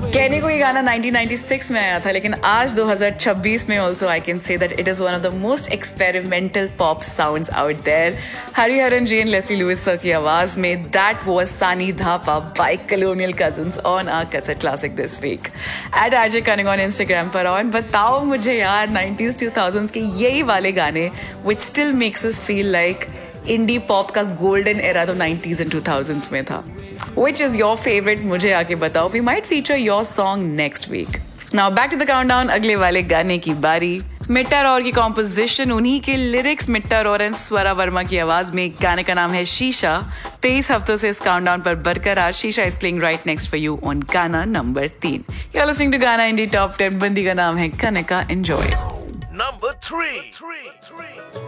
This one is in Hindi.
कहने को ये गाना 1996 में आया था, लेकिन आज 2026 में also I can say that it is one of the most experimental pop sounds out there. Hariharan ji and Leslie Louis sir की आवाज में दैट वाज सानी धापा bye colonial cousins on our cassette classic this week. Eight RJ cunning on Instagram पर ऑन. बताओ मुझे यार 90s 2000s के यही वाले गाने which still makes us feel like indie pop का गोल्डन एरा तो 90s एंड 2000s में था. Which is your favorite? मुझे आके बताओ. We might feature your song next week. Now back to the countdown. अगले वाले गाने की बारी. मिट्टा रॉर की कॉम्पोजिशन, उन्हीं के लिरिक्स मिट्टा रॉर एंड स्वरा वर्मा की आवाज में. गाने का नाम है शीशा. 23 हफ्तों से इस काउंटडाउन पर बरकरार. शीशा is playing right next for you on गाना नंबर 3. You're listening to गाना इंडी टॉप 10. बंदी का नाम है कनका. एंजॉय. Number 3.